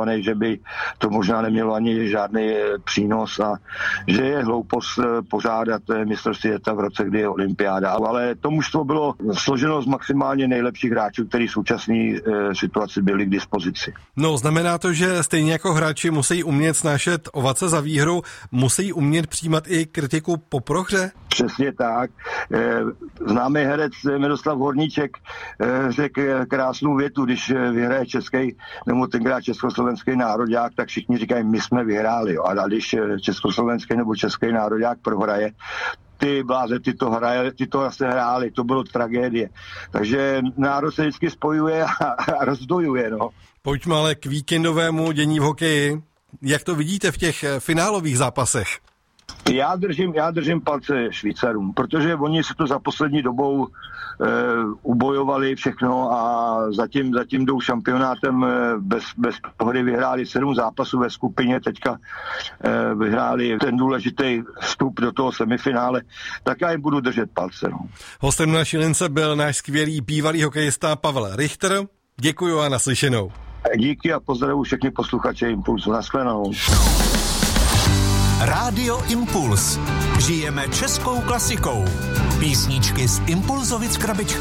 přesvědčovaný, že by to možná nemělo ani žádný přínos a že je hloupost pořádat mistrovství světa v roce, kdy je olympiáda. Ale to mužstvo bylo složeno z maximálně nejlepších hráčů, kteří v současné situaci byli k dispozici. No, znamená to, že stejně jako hráči musí umět snášet ovace za výhru, musí umět přijímat i kritiku po prohře? Přesně tak. Známý herec Miroslav Horníček řekl krásnou větu, když vyhraje český, nebo tenkrát československý nároďák, tak všichni říkají, my jsme vyhráli. Jo. A když československý nebo český nároďák prohraje, ty bláze, ty to zase hráli, to bylo tragédie. Takže národ se vždycky spojuje a rozdojuje. No. Pojďme ale k víkendovému dění v hokeji. Jak to vidíte v těch finálových zápasech? Já držím palce Švýcarům, protože oni si to za poslední dobou ubojovali všechno a zatím jdou šampionátem bez pohody, vyhráli 7 zápasů ve skupině, teďka vyhráli ten důležitý vstup do toho semifinále, tak já jim budu držet palce. No. Hostem naší lince byl náš skvělý bývalý hokejista Pavel Richter. Děkuju a naslyšenou. Díky a pozdravuji všechny posluchače Impulsu. Naschledanou. Rádio Impuls. Žijeme českou klasikou. Písničky z Impulzovic krabičky.